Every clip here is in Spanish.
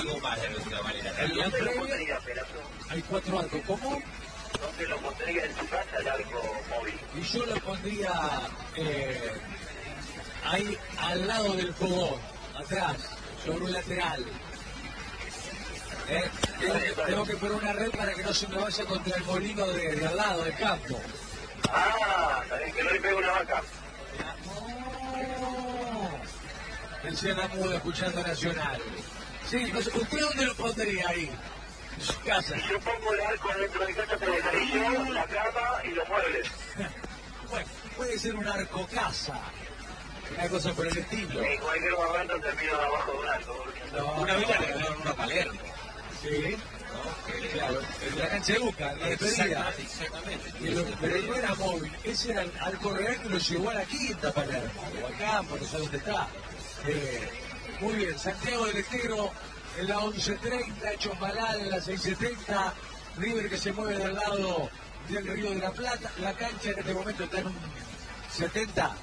algo más de alguna manera. ¿Dónde lo pondría, Pelazo? Hay 4 arcos. ¿Cómo? ¿Dónde lo pondría en su casa el arco móvil? Y yo lo pondría ahí al lado del fogón, atrás, sobre un lateral. Tengo que poner una red para que no se me vaya contra el molino de al lado del campo. Ah, también que no le pegue una vaca. Decía Namudo escuchando Nacional. Sí, no sé, ¿usted dónde lo pondría ahí? En su casa. Y yo pongo el arco dentro de mi casa con el anillo, la cama y los muebles. Bueno, puede ser un arco casa. Una cosa por el estilo. En cualquier momento termino abajo de un arco. No, una vez le regalaron uno a Palermo. Sí. ¿No? Claro, en la cancha de Boca, la despedida. Exactamente. Pero no era móvil, ese era el arco real que lo llevó a la quinta Palermo, o al campo, no sé dónde está. Muy bien, Santiago del Estero en la 11.30, Chombalal en la 6.70, River que se mueve del lado del Río de la Plata, la cancha en este momento está en un 70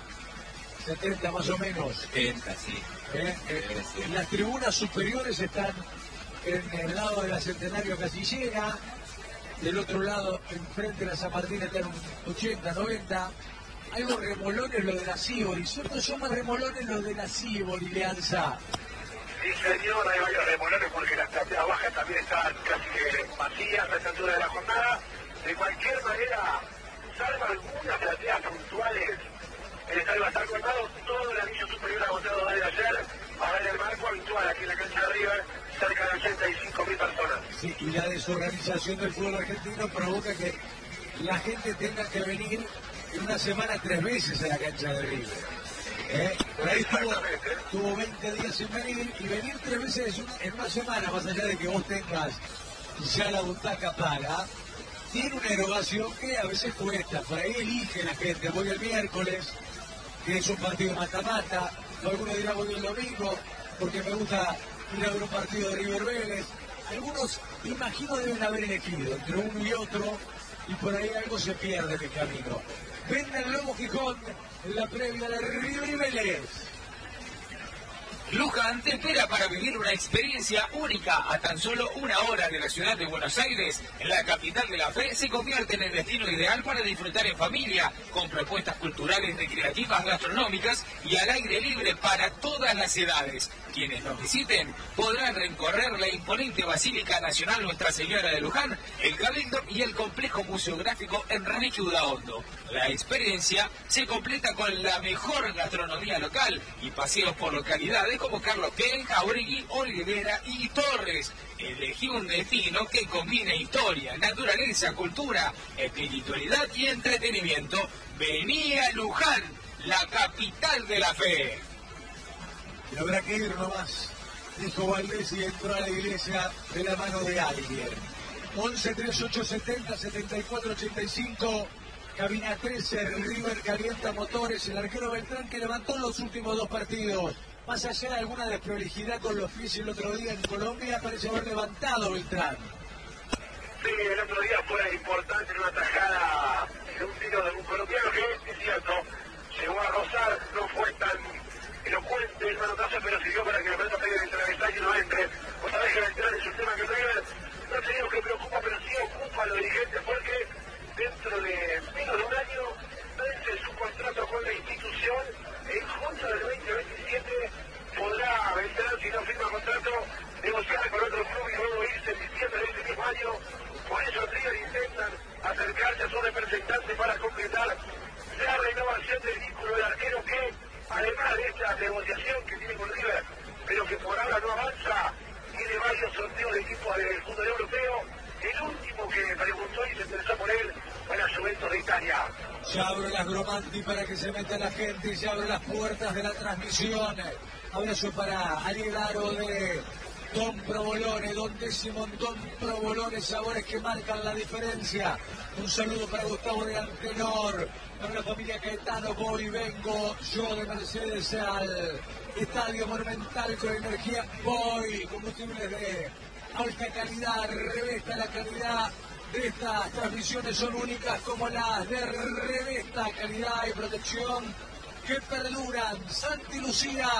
más o menos. 70, sí. Las tribunas superiores están en el lado de la Centenario casi llena, del otro lado, enfrente de la San Martín, está en un 80, 90. Hay los remolones, lo de la Ciboli, ¿cierto? Son más remolones los de la Ciboli, Leanza. Sí, señor, hay varios remolones porque las plateas bajas también están casi que vacías a esta altura de la jornada. De cualquier manera, salvo algunas plateas puntuales, el estadio va a estar cortado, todo el anillo superior agotado desde ayer, para el marco habitual aquí en la cancha de River, cerca de 85.000 personas. Sí, y la desorganización del fútbol argentino provoca que la gente tenga que venir en una semana 3 veces a la cancha de River. Por ahí tuvo 20 días sin venir, y venir 3 veces en una semana, más allá de que vos tengas ya la butaca paga, tiene una erogación que a veces cuesta. Por ahí elige la gente, voy el miércoles, que es un partido mata-mata, o algunos dirán voy el domingo, porque me gusta ir a ver un partido de River Vélez. Algunos, imagino, deben haber elegido entre uno y otro, y por ahí algo se pierde en el camino. Vende el Lobo Gijón en la previa de River y Vélez. Luján te espera para vivir una experiencia única a tan solo 1 hora de la ciudad de Buenos Aires. En la capital de la fe se convierte en el destino ideal para disfrutar en familia, con propuestas culturales, recreativas, gastronómicas y al aire libre para todas las edades. Quienes nos visiten podrán recorrer la imponente Basílica Nacional Nuestra Señora de Luján, el Cabildo y el complejo museográfico Enrique Udaondo. La experiencia se completa con la mejor gastronomía local y paseos por localidades como Carlos Pérez, Jauregui, Olivera y Torres. Elegí un destino que combine historia, naturaleza, cultura, espiritualidad y entretenimiento. Vení a Luján, la capital de la fe. Y habrá que ir nomás, dijo Valdés, y entró a la iglesia de la mano de alguien. 11 38 70 74 85, cabina 13, River calienta motores, el arquero Beltrán que levantó los últimos 2 partidos. Más allá de alguna desprolijidad con los pies el otro día en Colombia, parece haber levantado Beltrán. Sí, el otro día fue importante en una tajada de un tiro de un colombiano que, es cierto, llegó a rozar, no fue tan elocuente el manotazo, pero sirvió para que la pelota pegue dentro del estadio y no entre. Vos sabés que Beltrán es un tema que River, no te digo que preocupa, pero sí ocupa a los dirigentes porque dentro de menos de un año vence su contrato con la institución. En junio del 2027 podrá Beltrán, si no firma contrato, negociar con otro club y luego irse en diciembre de ese mismo año. Por eso River intentan acercarse a su representante para completar la renovación del vínculo del arquero que, además de esta negociación que tiene con River, pero que por ahora no avanza, tiene varios sorteos de equipos del fútbol europeo. El último que preguntó y se interesó por él fue la Juventus de Italia. Ya abro las Gromanti para que se meta la gente, ya abro las puertas de la transmisión. Abrazo para Aliegaro de Don Provolone, Don Décimo, Don Provolone, sabores que marcan la diferencia. Un saludo para Gustavo de Antenor, para la familia Caetano, voy y vengo, yo de Mercedes al Estadio Monumental con energía, voy, combustibles de alta calidad, Revesta, la calidad de estas transmisiones son únicas como las de Revesta, calidad y protección que perduran. Santi Lucía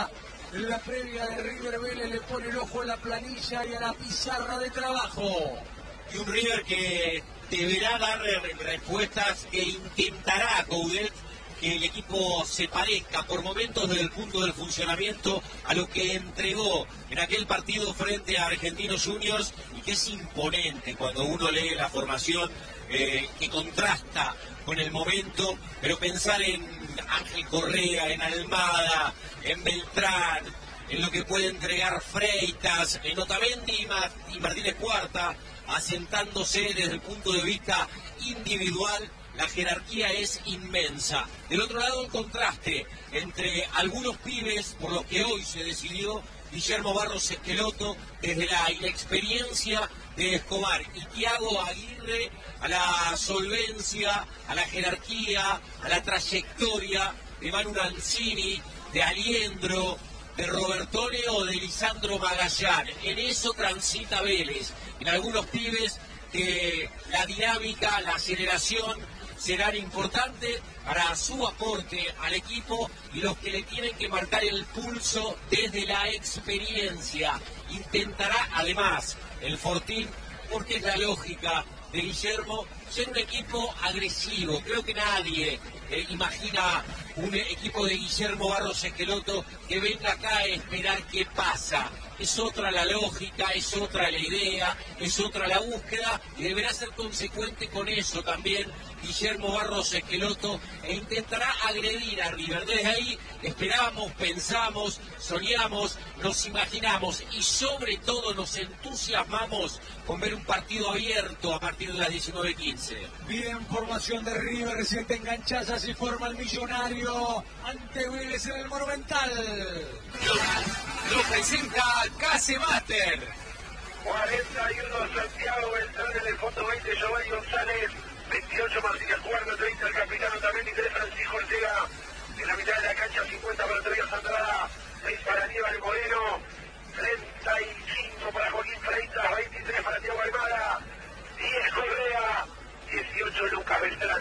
En la previa de River Vélez le pone el ojo a la planilla y a la pizarra de trabajo. Y un River que deberá dar respuestas, que intentará, Coudet, que el equipo se parezca por momentos desde el punto del funcionamiento a lo que entregó en aquel partido frente a Argentinos Juniors, y que es imponente cuando uno lee la formación, que contrasta con el momento, pero pensar en Ángel Correa, en Almada, en Beltrán, en lo que puede entregar Freitas, en Otamendi y Martínez Cuarta, asentándose desde el punto de vista individual. La jerarquía es inmensa. Del otro lado, el contraste entre algunos pibes por los que hoy se decidió Guillermo Barros Esqueloto, desde la inexperiencia de Escobar, y Thiago Aguirre, a la solvencia, a la jerarquía, a la trayectoria de Manu Mancini, de Aliendro, de Robertone o de Lisandro Magallán. En eso transita Vélez. En algunos pibes que la dinámica, la aceleración serán importantes para su aporte al equipo, y los que le tienen que marcar el pulso desde la experiencia. Intentará además el Fortín, porque es la lógica de Guillermo, ser un equipo agresivo. Creo que nadie imagina un equipo de Guillermo Barros Esqueloto que venga acá a esperar qué pasa. Es otra la lógica, es otra la idea, es otra la búsqueda, y deberá ser consecuente con eso también Guillermo Barros Esqueloto, e intentará agredir a River. Desde ahí esperamos, pensamos, soñamos, nos imaginamos y sobre todo nos entusiasmamos con ver un partido abierto a partir de las 19:15. Bien, formación de River, 7 enganchazas y forma el Millonario ante Vélez en el Monumental. Lo presenta Case Master. 41 Santiago Beltrán, en el fondo 20 Giovanni González, 28 Martínez Cuarta, 30 el capitán Otamendi, 3 Francisco Ortega, en la mitad de la cancha 50 para Tobias Andrada, 6 para Aníbal Moreno, 35 para Joaquín Freitas, 23 para Thiago Almada, 10 Correa, 18 Lucas Beltrán.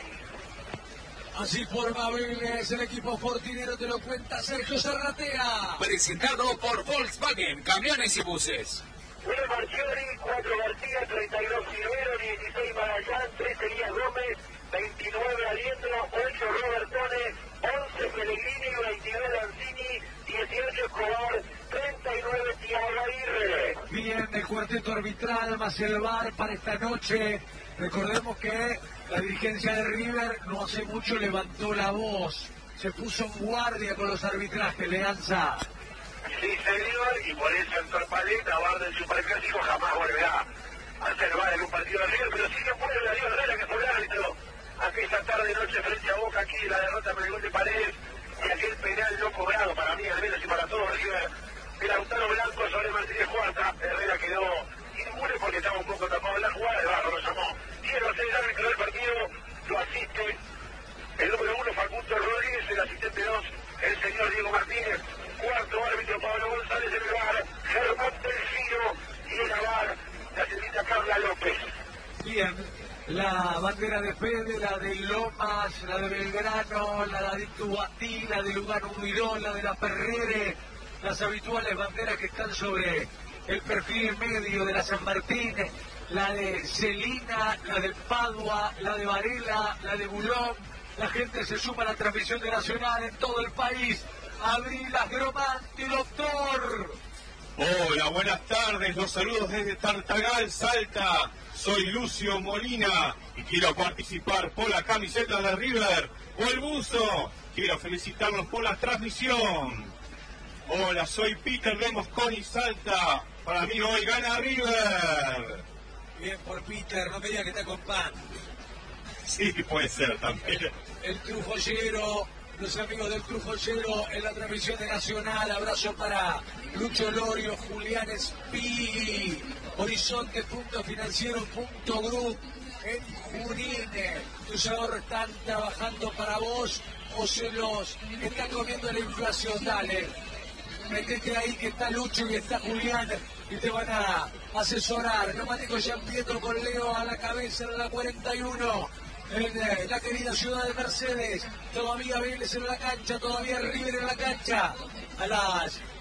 Así forma Vélez, el equipo fortinero, te lo cuenta Sergio Zarratea. Presentado por Volkswagen, camiones y buses. 1 Marchiori, 4 García, 32 Silvero, 16 Magallán, 13 Elías Gómez, 29 Aliendro, 8 Robertone, 11 Pellegrini, 22 Lanzini, 18 Escobar, 39 Thiago Aguirre. Bien, el cuarteto arbitral más el VAR para esta noche. Recordemos que la dirigencia de River no hace mucho levantó la voz, se puso en guardia con los arbitrajes, Leanza. Sí, señor, y por eso en Torpaleta, VAR del Superclásico jamás volverá a ser VAR en un partido de River, pero sí que puede Darío Herrera, que fue el árbitro aquella tarde noche frente a Boca, aquí la derrota con el gol de Paredes y aquel penal no cobrado para mí, al menos y para todo River, el Lautaro Blanco sobre Martínez Cuarta. Herrera quedó inmune porque estaba un poco tapado en la jugada, el Barro lo llamó. Quiero ser el árbitro del partido, lo asiste el número 1 Facundo Rodríguez, el asistente 2 el señor Diego Martínez, cuarto árbitro Pablo González, en el VAR Germán Delfino, y en el VAR la señorita Carla López. Bien, la bandera de Fede, la de Lomas, la de Belgrano, la de Tubatí, la de Lugano Huidón, la de la Ferrere, las habituales banderas que están sobre el perfil medio de la San Martín, la de Celina, la del Padua, la de Varela, la de Bulón. La gente se suma a la transmisión de Nacional en todo el país. Abril Agromanti, doctor. Hola, buenas tardes, los saludos desde Tartagal, Salta. Soy Lucio Molina y quiero participar por la camiseta de River o el buzo. Quiero felicitarlos por la transmisión. Hola, soy Peter de Mosconi, Salta. Para mí hoy gana River. Bien por Peter, no me diga que está con pan. Sí, puede ser también. El Trujollero, los amigos del Trujollero en la transmisión de Nacional. Abrazo para Lucho Lorio, Julián Espí, Horizonte.financiero.group en Junín. Tus ahorros están trabajando para vos o se los está comiendo la inflación. Dale, metete ahí que está Lucho y está Julián y te van a asesorar. Neumático Jean Pietro con Leo a la cabeza en la 41. En la querida ciudad de Mercedes, todavía Vélez en la cancha, todavía River en la cancha. A las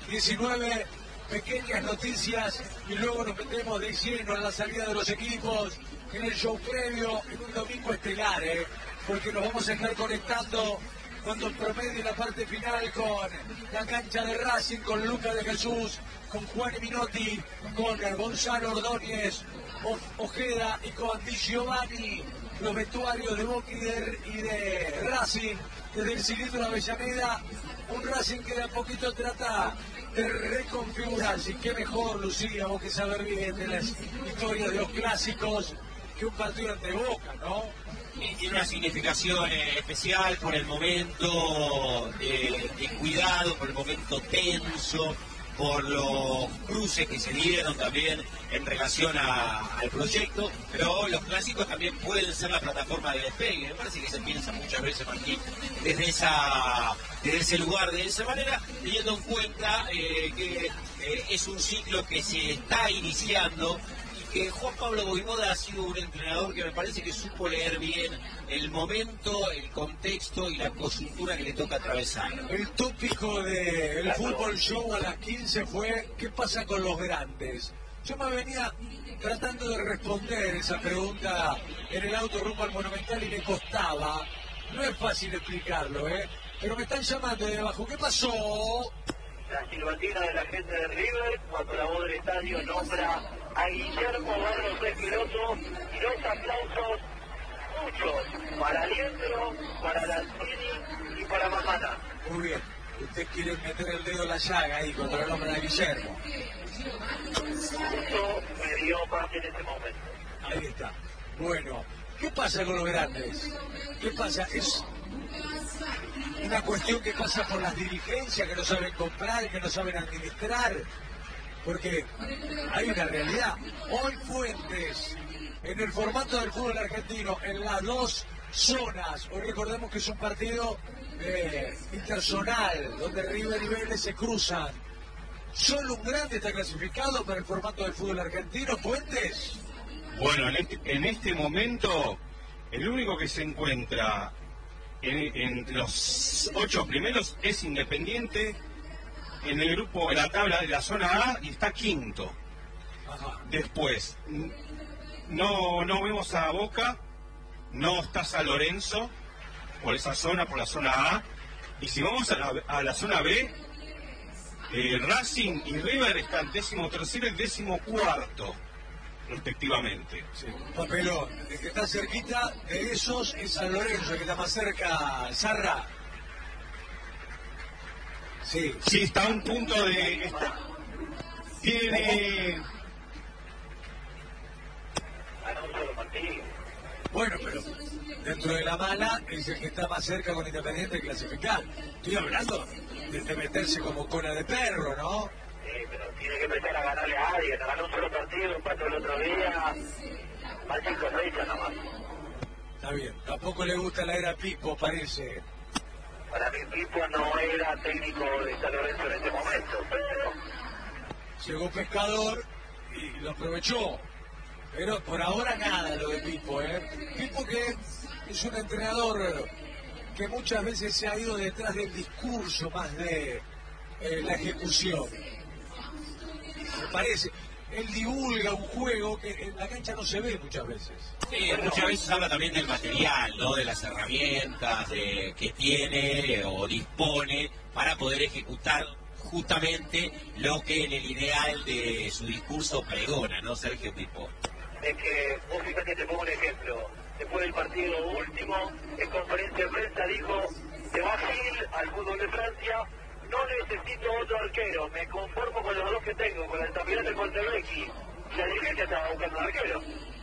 19 pequeñas noticias y luego nos metemos de lleno en la salida de los equipos, en el show previo, en un domingo estelar, porque nos vamos a estar conectando cuando promedio la parte final con la cancha de Racing, con Lucas de Jesús, con Juan Minotti, con Gonzalo Ordóñez, Ojeda y con Di Giovanni, los vestuarios de Boca y de Racing, desde el cilindro de Avellaneda, un Racing que de a poquito trata de reconfigurarse. Y qué mejor, Lucía, vos que saber bien de las historias de los clásicos, que un partido entre Boca, ¿no? Tiene una significación especial por el momento de cuidado, por el momento tenso, por los cruces que se dieron también en relación al proyecto, pero los clásicos también pueden ser la plataforma de despegue. Me parece que se piensa muchas veces, Martín, desde ese lugar, de esa manera, teniendo en cuenta que es un ciclo que se está iniciando, que Juan Pablo Vojvoda ha sido un entrenador que me parece que supo leer bien el momento, el contexto y la coyuntura que le toca atravesar. El tópico del Fútbol Show a las 15 fue ¿qué pasa con los grandes? Yo me venía tratando de responder esa pregunta en el auto rumbo al Monumental y me costaba. No es fácil explicarlo, pero me están llamando de abajo. ¿Qué pasó? La silbatina de la gente de River cuando la voz del estadio nombra a Guillermo Barros Esqueloto y los aplausos muchos para Aliendro, para Lanzini y para Mamana. Muy bien, usted quiere meter el dedo en la llaga ahí cuando lo nombran a Guillermo. Justo me dio paz en ese momento. Ahí está. Bueno, ¿qué pasa con los grandes? ¿Qué pasa? Es una cuestión que pasa por las dirigencias que no saben comprar, que no saben administrar, porque hay una realidad. Hoy Fuentes, en el formato del fútbol argentino, en las dos zonas, hoy recordemos que es un partido interzonal, donde River y Vélez se cruzan. ¿Solo un grande está clasificado para el formato del fútbol argentino, Fuentes? Bueno, en este momento, el único que se encuentra entre los 8 primeros es Independiente en el grupo, en la tabla de la zona A, y está quinto. Ajá. Después, no vemos a Boca, no está San Lorenzo por esa zona, por la zona A, y si vamos a la zona B, Racing y River están 13º y 14º respectivamente. Sí. Papelón, el que está cerquita de esos es San Lorenzo, el que está más cerca, Zarra. Sí. Sí, está a un punto de... tiene... Bueno, pero dentro de la mala es el que está más cerca con Independiente de clasificar. Estoy hablando de meterse como cola de perro, ¿no? Pero tiene que empezar a ganarle a alguien. Ganó un solo partido, empató el otro día. Más 5 fechas nomás. Está bien. Tampoco le gusta la era Pipo, parece. Para mí Pipo no era técnico de San Lorenzo en este momento, pero... Llegó Pescador y lo aprovechó. Pero por ahora nada lo de Pipo, Pipo que es un entrenador que muchas veces se ha ido detrás del discurso más de la ejecución. Me parece. Él divulga un juego que en la cancha no se ve muchas veces. Sí, muchas veces habla también del material, ¿no? De las herramientas que tiene o dispone para poder ejecutar justamente lo que en el ideal de su discurso pregona, ¿no, Sergio Pipo? Es que, vos fíjate, te pongo un ejemplo. Después del partido último, en conferencia de prensa dijo, se va Gil al fútbol de Francia, no necesito otro arquero, me conformo con los dos que tengo, con el Altamirano y con Tebecki. Y la dirigencia estaba buscando un arquero.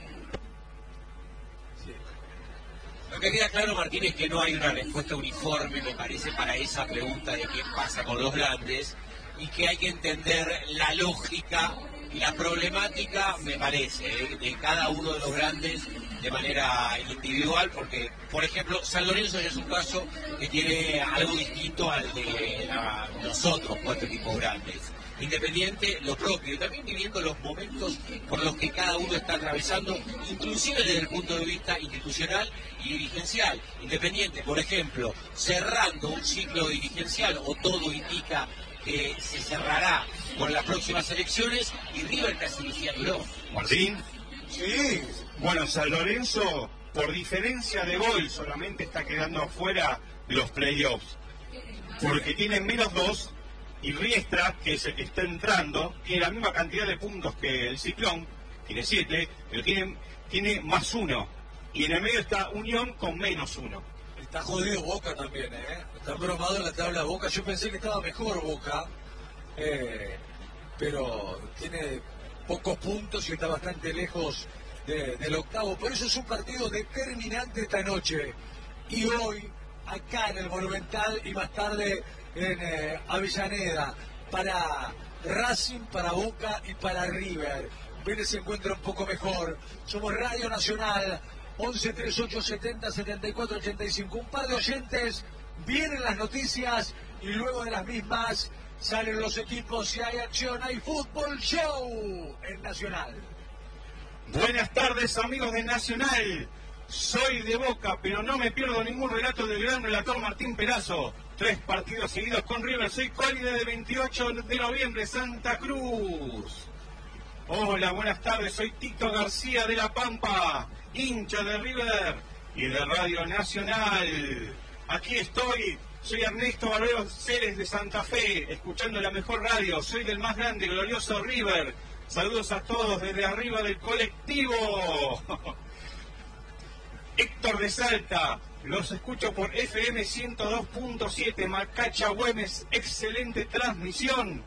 Lo que queda claro, Martín, es que no hay una respuesta uniforme, me parece, para esa pregunta de qué pasa con los grandes, y que hay que entender la lógica y la problemática, me parece, de cada uno de los grandes de manera individual, porque, por ejemplo, San Lorenzo es un caso que tiene algo distinto al de los otros 4 equipos grandes. Independiente, lo propio, y también viviendo los momentos por los que cada uno está atravesando, inclusive desde el punto de vista institucional y dirigencial. Independiente, por ejemplo, cerrando un ciclo dirigencial, o todo indica que se cerrará con las próximas elecciones y River casi iniciándolo. Martín. Sí. Bueno, San Lorenzo, por diferencia de gol, solamente está quedando afuera de los playoffs. Porque tiene -2 y Riestra, que es el que está entrando, tiene la misma cantidad de puntos que el Ciclón, tiene 7, pero tiene +1. Y en el medio está Unión con -1. Está jodido Boca también, Está bromado en la tabla Boca. Yo pensé que estaba mejor Boca, pero tiene pocos puntos y está bastante lejos del octavo. Por eso es un partido determinante esta noche. Y hoy, acá en el Monumental y más tarde en Avellaneda, para Racing, para Boca y para River. Vélez se encuentra un poco mejor. Somos Radio Nacional, 11 38 70 74 85. Un par de oyentes, vienen las noticias y luego de las mismas salen los equipos y hay acción, hay fútbol show en Nacional. Buenas tardes, amigos de Nacional. Soy de Boca, pero no me pierdo ningún relato del gran relator Martín Perazo. 3 partidos seguidos con River. Soy Cólide de 28 de noviembre, Santa Cruz. Hola, buenas tardes. Soy Tito García de La Pampa, hincha de River y de Radio Nacional. Aquí estoy. Soy Ernesto Barbero Ceres de Santa Fe, escuchando la mejor radio. Soy del más grande, glorioso River. Saludos a todos desde arriba del colectivo. Héctor de Salta, los escucho por FM 102.7, Macacha Güemes, excelente transmisión.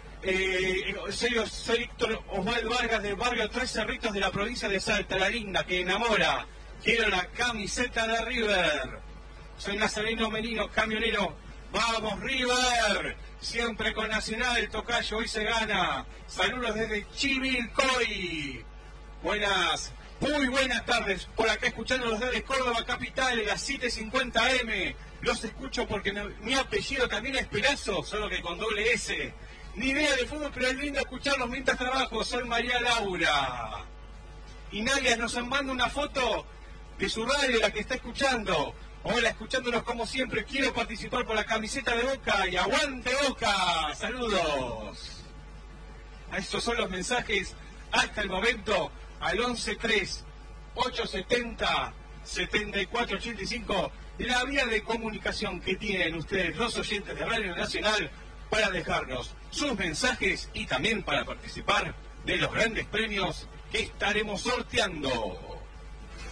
Soy Héctor Osvaldo Vargas del barrio Tres Cerritos de la provincia de Salta, la linda que enamora. Quiero la camiseta de River. Soy Nazareno Menino, camionero. ¡Vamos, River! Siempre con Nacional, tocayo, hoy se gana. Saludos desde Chivilcoy. Muy buenas tardes. Por acá escuchándolos desde Córdoba Capital, las 7:50 AM. Los escucho porque mi apellido también es Perazo, solo que con doble S. Ni idea de fútbol, pero es lindo escucharlos mientras trabajo. Soy María Laura. Y Nadia nos manda una foto de su radio, la que está escuchando. Hola, escuchándonos como siempre. Quiero participar por la camiseta de Boca y aguante Boca. Saludos. Estos son los mensajes hasta el momento al 11-3-870-7485 de la vía de comunicación que tienen ustedes, los oyentes de Radio Nacional, para dejarnos sus mensajes y también para participar de los grandes premios que estaremos sorteando.